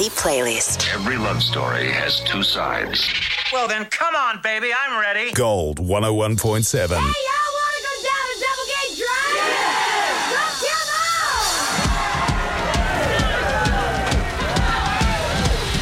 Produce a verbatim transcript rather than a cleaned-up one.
Party playlist. Every love story has two sides. Well, then, come on, baby. I'm ready. Gold one oh one point seven. Hey,